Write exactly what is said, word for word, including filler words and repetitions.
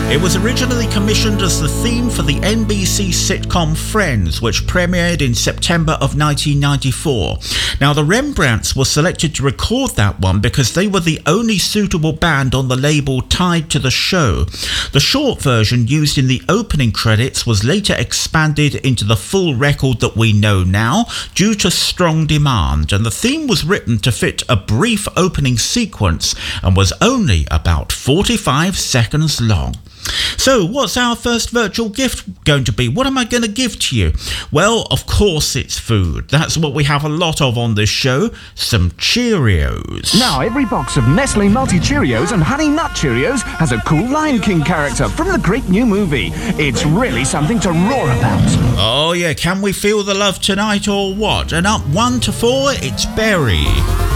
It was originally commissioned as the theme for the N B C sitcom Friends, which premiered in September of nineteen ninety-four. Now, the Rembrandts were selected to record that one because they were the only suitable band on the label tied to the show. The short version used in the opening credits was later expanded into the full record that we know now due to strong demand, and the theme was written to fit a brief opening sequence and was only about forty-five seconds long. So, what's our first virtual gift going to be? What am I going to give to you? Well, of course it's food. That's what we have a lot of on this show. Some Cheerios. Now, every box of Nestle Multi Cheerios and Honey Nut Cheerios has a cool Lion King character from the great new movie. It's really something to roar about. Oh yeah, can we feel the love tonight or what? And up one to four, it's Berry.